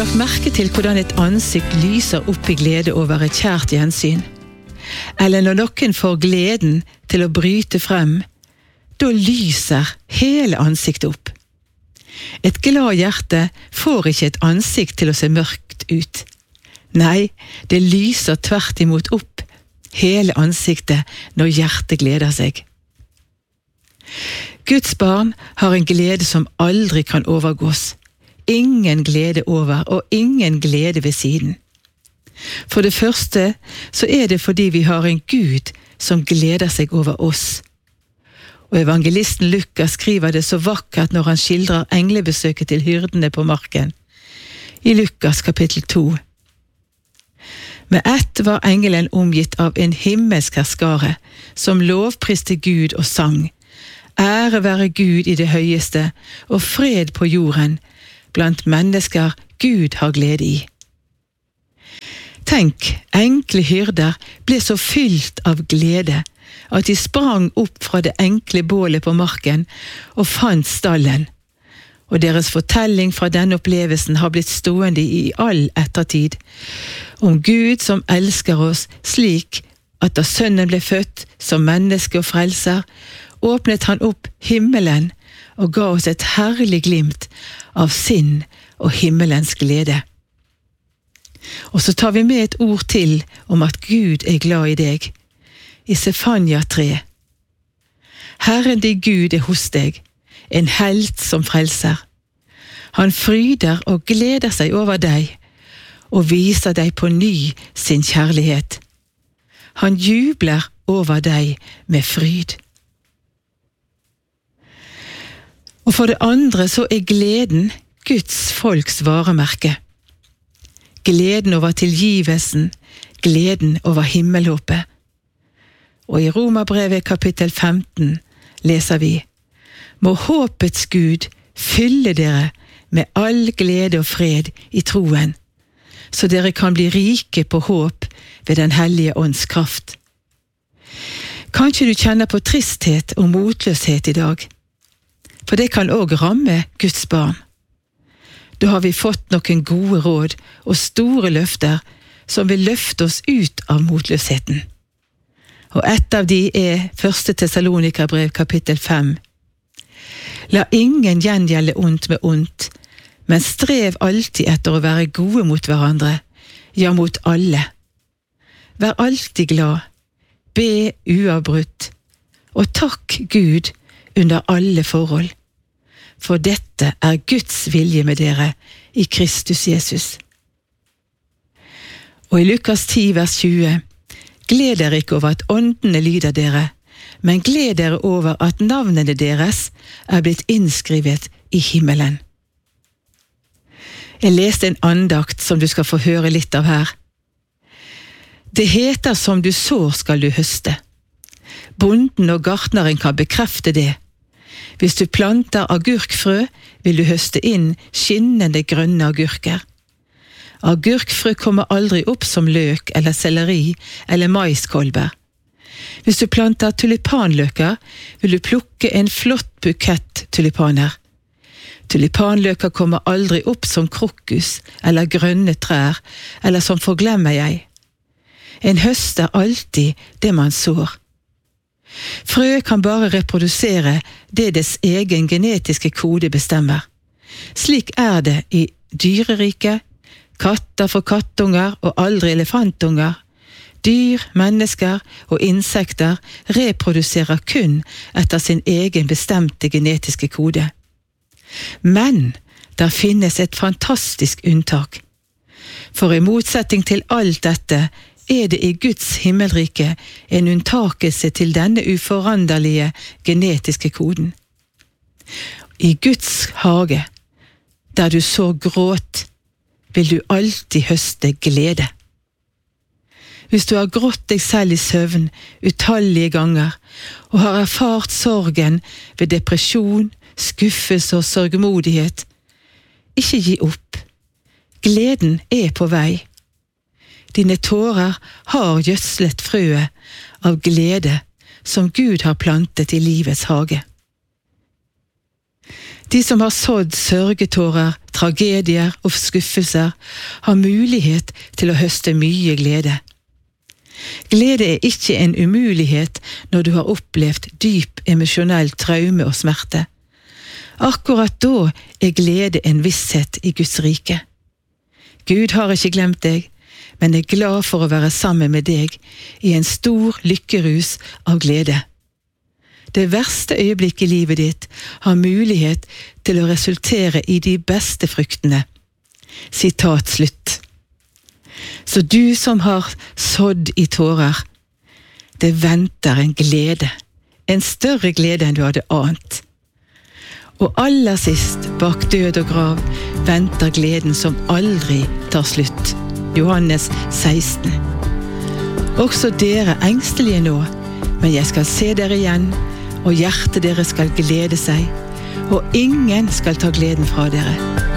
Lagt merke til hvordan et ansikt lyser opp i glede over et kjært gjensyn. Eller når noen får gleden til å bryte frem, da lyser hele ansiktet opp. Et glad hjerte får ikke et ansikt til å se mørkt ut. Nei, det lyser tvert imot opp hele ansiktet når hjertet gleder seg. Guds barn har en glede som aldri kan overgås. Ingen glede over og ingen glede ved siden. For det første så er det fordi vi har en Gud som gleder seg over oss. Og evangelisten Lukas skriver det så vakkert når han skildrer englebesøket til hyrdene på marken. I Lukas kapittel 2. Med ett var engelen omgitt av en himmelsk herskare, som lovpriste Gud og sang. Ære være Gud i det høyeste, og fred på jorden, blant mennesker Gud har glede i. Tenk, enkle hyrder ble så fylt av glede at de sprang opp fra det enkle bålet på marken og fant stallen, og deres fortelling fra denne opplevelsen har blitt stående i all ettertid, om Gud som elsker oss slik at da sønnen ble født som menneske og frelser, åpnet han opp himmelen og ga oss et herlig glimt av sin og himmelens glede. Og så tar vi med et ord til om at Gud er glad i deg. I Sefania 3. Herren din Gud er hos deg, en helt som frelser. Han fryder og gleder seg over deg, og viser deg på ny sin kjærlighet. Han jubler over deg med fryd. Og for det andre så er gleden Guds folks varemerke. Gleden over tilgivelsen, gleden over himmelhåpet. Og i Romerbrevet kapittel 15 leser vi: Må håpets Gud fylle dere med all glede og fred i troen, så dere kan bli rike på håp ved den hellige ånds kraft. Kanskje du kjenner på tristhet og motløshet i dag, for det kan også ramme Guds barn. Da har vi fått noen gode råd og store løfter som vil løfte oss ut av motløsheten. Og ett av de er 1. Tessalonikerbrev kapittel 5. La ingen gjengjelde ondt med ondt, men strev alltid etter å være gode mot hverandre, ja mot alle. Vær alltid glad, be uavbrutt, og takk Gud under alle forhold. For dette er Guds vilje med dere i Kristus Jesus. Og i Lukas 10 vers 20, gled dere ikke over at åndene lyder dere, men gled dere over at navnene deres er blitt innskrevet i himmelen. Jeg leste en andakt som du skal få høre litt av her. Det heter som du sår skal du høste. Bonden og gartneren kan bekrefte det. Hvis du planter agurkfrø, vil du høste inn skinnende grønne agurker. Agurkfrø kommer aldri opp som løk eller selleri eller maiskolber. Hvis du planter tulipanløker, vil du plukke en flott bukett tulipaner. Tulipanløker kommer aldri opp som krokus eller grønne trær, eller som forglemmer jeg. En høster alltid det man sår. Frø kan bare reprodusere det dets egen genetiske kode bestemmer. Slik er det i dyreriket, katter for kattunger og aldri elefantunger. Dyr, mennesker og insekter reproduserer kun etter sin egen bestemte genetiske kode. Men der finnes et fantastisk unntak. For i motsetning til alt dette er det i Guds himmelrike en unntakelse til denne uforanderlige genetiske koden. I Guds hage, der du så gråt, vil du alltid høste glede. Hvis du har grått deg selv i søvn utallige ganger, og har erfart sorgen ved depresjon, skuffelse og sørgmodighet, ikke gi opp. Gleden er på vei. Dine tårer har gjødslet frøet av glede som Gud har plantet i livets hage. De som har sådd sørgetårer, tragedier og skuffelser, har mulighet til å høste mye glede. Glede er ikke en umulighet når du har opplevd dyp emosjonell traume og smerte. Akkurat da er glede en visshet i Guds rike. Gud har ikke glemt deg, men er glad for å være sammen med deg i en stor lykkerus av glede. Det verste øyeblikket i livet ditt har mulighet til å resultere i de beste fruktene. Sitat slutt. Så du som har sådd i tårer, det venter en glede, en større glede enn du hadde ant. Og aller sist, bak død og grav, venter gleden som aldri tar slutt. Johannes 16. Også dere engstelige nå, men jeg skal se dere igjen, og hjertet deres skal glede seg, og ingen skal ta gleden fra dere.